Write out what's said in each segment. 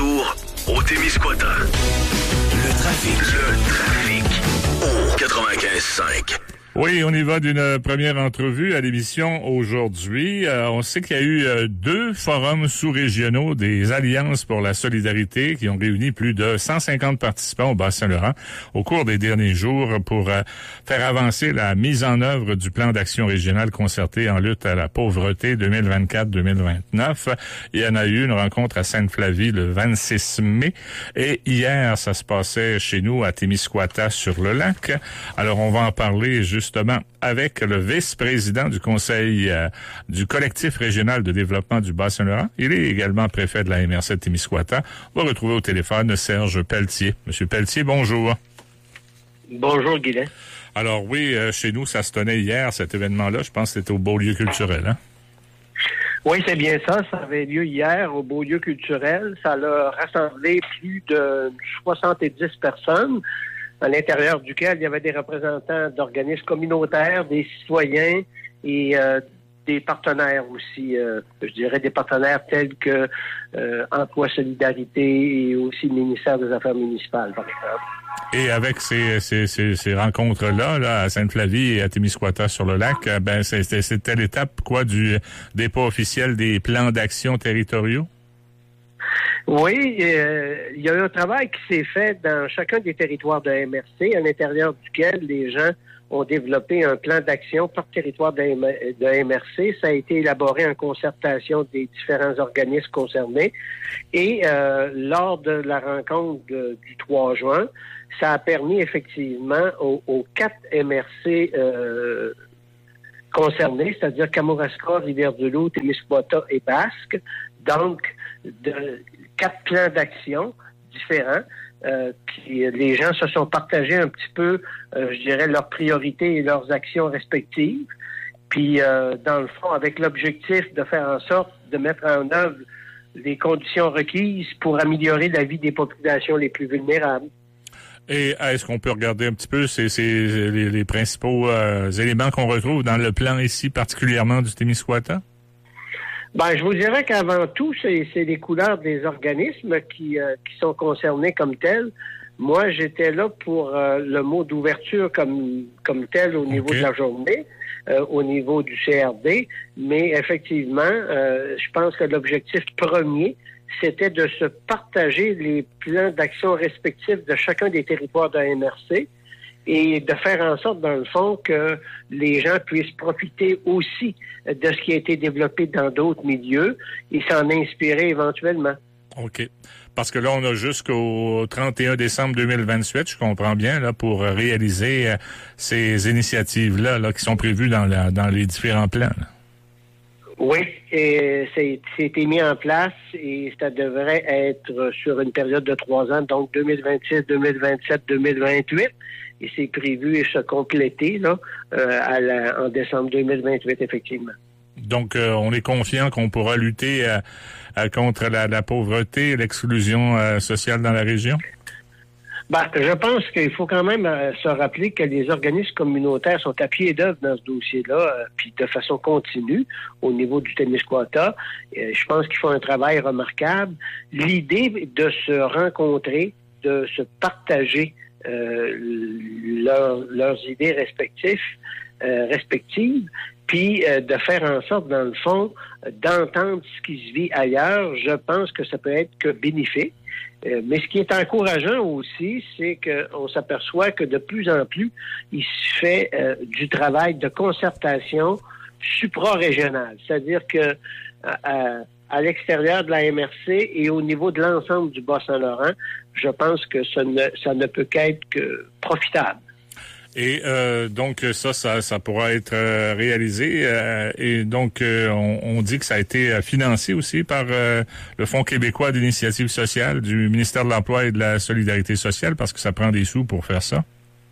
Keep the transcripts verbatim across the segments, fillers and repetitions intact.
retour au Témiscouata. Le trafic. Le trafic. Au quatre-vingt-quinze cinq. Oui, on y va d'une première entrevue à l'émission aujourd'hui. Euh, on sait qu'il y a eu euh, deux forums sous-régionaux des Alliances pour la solidarité qui ont réuni plus de cent cinquante participants au Bas-Saint-Laurent au cours des derniers jours pour euh, faire avancer la mise en œuvre du plan d'action régional concerté en lutte à la pauvreté deux mille vingt-quatre deux mille vingt-neuf. Il y en a eu une rencontre à Sainte-Flavie le vingt-six mai et hier, ça se passait chez nous à Témiscouata-sur-le-Lac. Alors, on va en parler juste justement avec le vice-président du conseil euh, du collectif régional de développement du Bas-Saint-Laurent. Il est également préfet de la M R C de Témiscouata. On va retrouver au téléphone Serge Pelletier. Monsieur Pelletier, bonjour. Bonjour, Guylain. Alors oui, euh, chez nous, ça se tenait hier, cet événement-là. Je pense que c'était au Beaulieu culturel, hein? Oui, c'est bien ça. Ça avait lieu hier au Beaulieu culturel. Ça a rassemblé plus de soixante-dix personnes, à l'intérieur duquel il y avait des représentants d'organismes communautaires, des citoyens et euh, des partenaires aussi, euh, je dirais des partenaires tels que euh, Emploi Solidarité et aussi le ministère des Affaires municipales, par exemple. Et avec ces, ces, ces, ces rencontres-là, là, à Sainte-Flavie et à Témiscouata-sur-le-Lac, ben, c'était, c'était l'étape, quoi, du dépôt officiel des plans d'action territoriaux? Oui, euh, il y a eu un travail qui s'est fait dans chacun des territoires de M R C, à l'intérieur duquel les gens ont développé un plan d'action par territoire de M R C. Ça a été élaboré en concertation des différents organismes concernés. Et euh, lors de la rencontre de, du trois juin, ça a permis effectivement aux, aux quatre M R C euh, concernés, c'est-à-dire Kamouraska, Rivière-du-Loup, Témiscouata et Basque, donc de quatre plans d'action différents. Euh, puis les gens se sont partagés un petit peu, euh, je dirais, leurs priorités et leurs actions respectives. Puis, euh, dans le fond, avec l'objectif de faire en sorte de mettre en œuvre les conditions requises pour améliorer la vie des populations les plus vulnérables. Et est-ce qu'on peut regarder un petit peu ces, ces, les, les principaux euh, éléments qu'on retrouve dans le plan ici, particulièrement du Témiscouata? Ben, je vous dirais qu'avant tout, c'est, c'est les couleurs des organismes qui, euh, qui sont concernés comme tels. Moi, j'étais là pour euh, le mot d'ouverture comme, comme tel au niveau okay. de la journée, euh, au niveau du C R D. Mais effectivement, euh, je pense que l'objectif premier, c'était de se partager les plans d'action respectifs de chacun des territoires de M R C et de faire en sorte, dans le fond, que les gens puissent profiter aussi de ce qui a été développé dans d'autres milieux et s'en inspirer éventuellement. OK. Parce que là, on a jusqu'au trente et un décembre deux mille vingt-huit, je comprends bien, là, pour réaliser euh, ces initiatives-là là, qui sont prévues dans, la, dans les différents plans. Là. Oui, et c'est, c'était mis en place et ça devrait être sur une période de trois ans, donc deux mille vingt-six, deux mille vingt-sept, deux mille vingt-huit. Et c'est prévu et se compléter là, euh, à la, en décembre deux mille vingt-huit, effectivement. Donc, euh, on est confiant qu'on pourra lutter euh, euh, contre la, la pauvreté et l'exclusion euh, sociale dans la région? Ben, je pense qu'il faut quand même euh, se rappeler que les organismes communautaires sont à pied d'œuvre dans ce dossier-là, euh, puis de façon continue au niveau du Témiscouata. Euh, je pense qu'ils font un travail remarquable. L'idée de se rencontrer, de se partager euh, leur, leurs idées respectives, euh, respectives, puis euh, de faire en sorte, dans le fond, d'entendre ce qui se vit ailleurs, je pense que ça peut être que bénéfique. Euh, mais ce qui est encourageant aussi, c'est qu'on s'aperçoit que de plus en plus, il se fait euh, du travail de concertation supra-régionale. C'est-à-dire que à, à l'extérieur de la M R C et au niveau de l'ensemble du Bas-Saint-Laurent, je pense que ça ne, ça ne peut qu'être que profitable. Et euh, donc ça, ça, ça pourra être euh, réalisé. Euh, et donc euh, on, on dit que ça a été financé aussi par euh, le Fonds québécois d'initiative sociale du ministère de l'Emploi et de la Solidarité sociale, parce que ça prend des sous pour faire ça.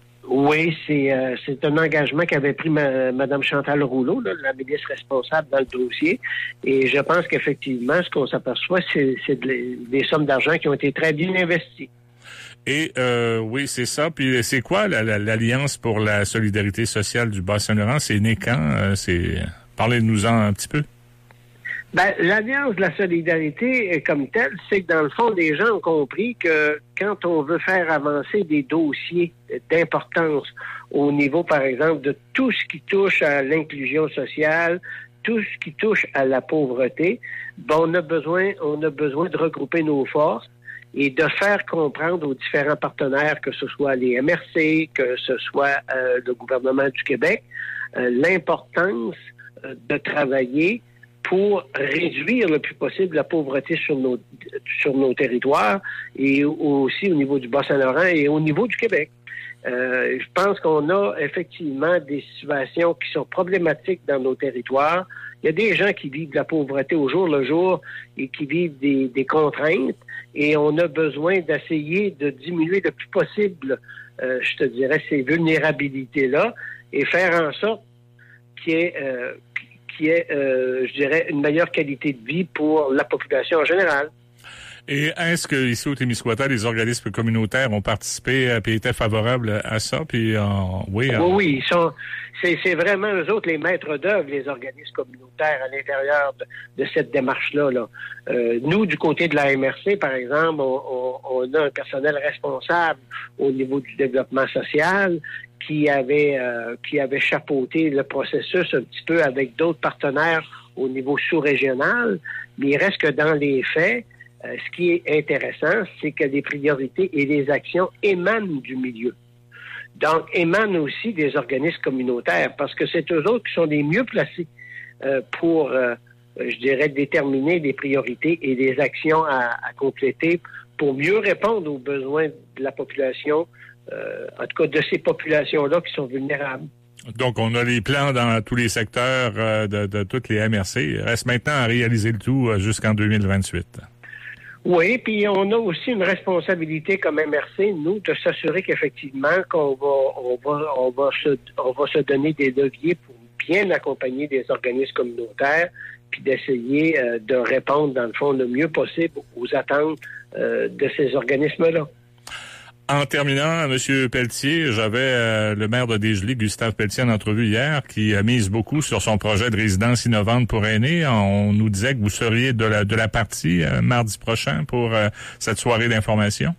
Oui, c'est euh, c'est un engagement qu'avait pris ma, Mme Chantal Rouleau, là, la ministre responsable dans le dossier. Et je pense qu'effectivement, ce qu'on s'aperçoit, c'est, c'est de, des sommes d'argent qui ont été très bien investies. Et euh, oui, c'est ça. Puis c'est quoi la, la, l'Alliance pour la solidarité sociale du Bas-Saint-Laurent? C'est né quand? Euh, c'est... Parlez-nous-en un petit peu. Ben, l'Alliance de la solidarité comme telle, c'est que dans le fond, les gens ont compris que quand on veut faire avancer des dossiers d'importance au niveau, par exemple, de tout ce qui touche à l'inclusion sociale, tout ce qui touche à la pauvreté, ben, on a besoin, on a besoin de regrouper nos forces et de faire comprendre aux différents partenaires, que ce soit les M R C, que ce soit euh, le gouvernement du Québec, euh, l'importance euh, de travailler pour réduire le plus possible la pauvreté sur nos sur nos territoires et aussi au niveau du Bas-Saint-Laurent et au niveau du Québec. Euh, je pense qu'on a effectivement des situations qui sont problématiques dans nos territoires. Il y a des gens qui vivent de la pauvreté au jour le jour et qui vivent des, des contraintes et on a besoin d'essayer de diminuer le plus possible, euh, je te dirais, ces vulnérabilités-là et faire en sorte qu'il y ait euh, qui est, euh, je dirais, une meilleure qualité de vie pour la population en général. Et est-ce que ici au Témiscouata, les organismes communautaires ont participé et étaient favorables à ça? Puis, euh, oui, euh... oui, oui, ils sont. C'est, c'est vraiment eux autres les maîtres d'œuvre, les organismes communautaires à l'intérieur de, de cette démarche-là. Là. Euh, nous, du côté de la M R C, par exemple, on, on, on a un personnel responsable au niveau du développement social qui avait euh, qui avait chapeauté le processus un petit peu avec d'autres partenaires au niveau sous-régional. Mais il reste que dans les faits, euh, ce qui est intéressant, c'est que les priorités et les actions émanent du milieu. Donc, émanent aussi des organismes communautaires, parce que c'est eux autres qui sont les mieux placés euh, pour, euh, je dirais, déterminer les priorités et les actions à, à compléter pour mieux répondre aux besoins de la population, euh, en tout cas de ces populations-là qui sont vulnérables. Donc, on a les plans dans tous les secteurs euh, de, de toutes les M R C. Il reste maintenant à réaliser le tout euh, jusqu'en deux mille vingt-huit. Oui, puis on a aussi une responsabilité comme M R C, nous, de s'assurer qu'effectivement qu'on va on va on va se on va se donner des leviers pour bien accompagner des organismes communautaires, puis d'essayer euh, de répondre dans le fond le mieux possible aux attentes euh, de ces organismes-là. En terminant, M. Pelletier, j'avais euh, le maire de Dégelée, Gustave Pelletier, en entrevue hier, qui a mise beaucoup sur son projet de résidence innovante pour aînés. On nous disait que vous seriez de la, de la partie euh, mardi prochain pour euh, cette soirée d'information.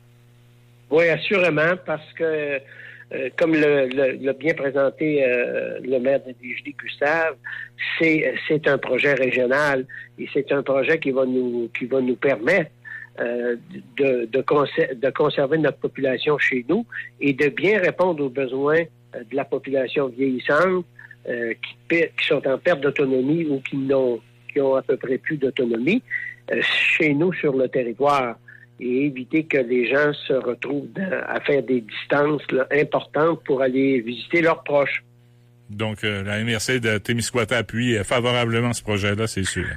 Oui, assurément, parce que, euh, comme le, le, l'a bien présenté euh, le maire de Dégelée, Gustave, c'est, c'est un projet régional et c'est un projet qui va nous, qui va nous permettre Euh, de, de, conser- de conserver notre population chez nous et de bien répondre aux besoins euh, de la population vieillissante euh, qui, per- qui sont en perte d'autonomie ou qui n'ont qui ont à peu près plus d'autonomie euh, chez nous sur le territoire et éviter que les gens se retrouvent dans, à faire des distances là, importantes pour aller visiter leurs proches. Donc, euh, la M R C de Témiscouata appuie favorablement ce projet-là, c'est sûr.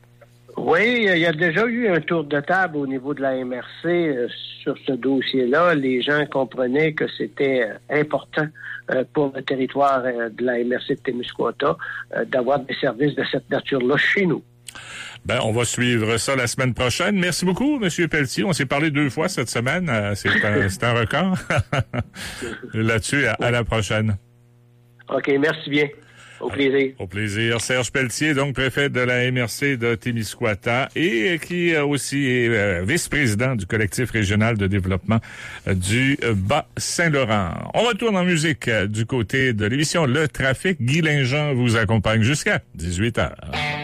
Oui, il y a déjà eu un tour de table au niveau de la M R C euh, sur ce dossier-là. Les gens comprenaient que c'était euh, important euh, pour le territoire euh, de la M R C de Témiscouata euh, d'avoir des services de cette nature-là chez nous. Ben, on va suivre ça la semaine prochaine. Merci beaucoup, M. Pelletier. On s'est parlé deux fois cette semaine. Euh, c'est, un, c'est un record. Là-dessus, à, à la prochaine. OK, merci bien. Au plaisir. Au plaisir. Serge Pelletier, donc préfet de la M R C de Témiscouata et qui aussi est euh, vice-président du collectif régional de développement euh, du Bas-Saint-Laurent. On retourne en musique euh, du côté de l'émission Le Trafic. Guy Linjean vous accompagne jusqu'à dix-huit heures.